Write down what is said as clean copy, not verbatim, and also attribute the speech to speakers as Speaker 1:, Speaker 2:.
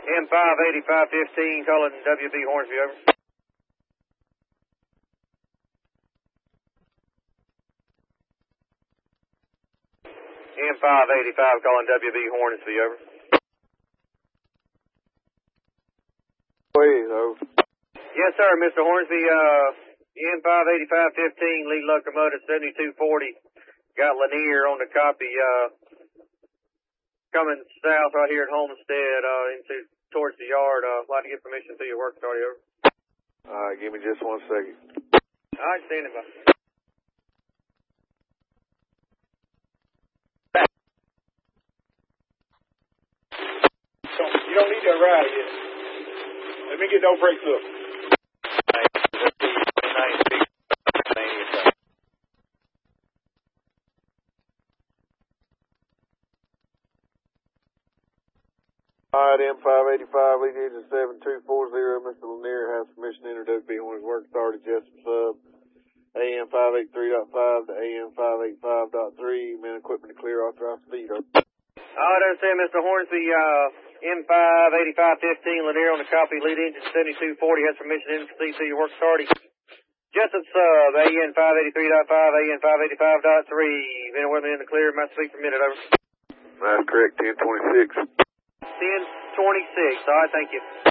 Speaker 1: M58515 calling WB Hornsby, over. M585 calling WB Hornsby, over.
Speaker 2: Please, over.
Speaker 1: Yes, sir, Mr. Hornsby. M58515 lead locomotive 7240. Got Lanier on the copy. Coming south right here at Homestead towards the yard. Like to get permission to your work started, over.
Speaker 2: Alright, give me just 1 second.
Speaker 1: Alright, standing by.
Speaker 3: You don't need that ride yet. Let me get those brakes up.
Speaker 2: Alright, M585, lead engine 7240. Mr. Lanier has permission to enter WB Hornsby work started. Jessup sub. AM583.5 to AM585.3. Man, equipment to clear authorized speed. Over.
Speaker 1: Alright, understand, Mr. Hornsby. M58515 Lanier on the copy. Lead engine 7240 has permission to proceed to your work started. Jessup sub. AN583.5, AN585.3. Men and women in the clear. My speed per minute, over.
Speaker 2: That's correct, 1026.
Speaker 1: 1026. Alright, thank you.